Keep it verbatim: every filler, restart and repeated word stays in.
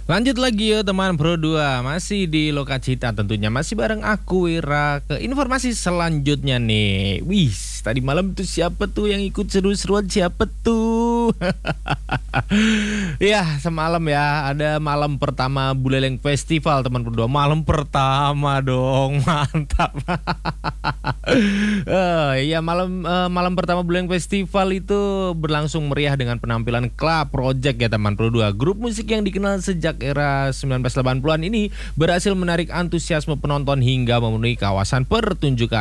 Lanjut lagi ya teman Pro dua, masih di Lokacita tentunya, masih bareng aku Wira. Ke informasi selanjutnya nih. Wih, tadi malam tuh siapa tuh yang ikut seru-seruan, siapa tuh? Ya, semalam ya ada malam pertama Buleleng Festival teman Pro dua. Malam pertama dong, mantap. Eh, ya malam eh, malam pertama Buleleng Festival itu berlangsung meriah dengan penampilan Club Project ya teman Pro dua. Grup musik yang dikenal sejak era sembilan belas delapan puluhan ini berhasil menarik antusiasme penonton hingga memenuhi kawasan pertunjukan.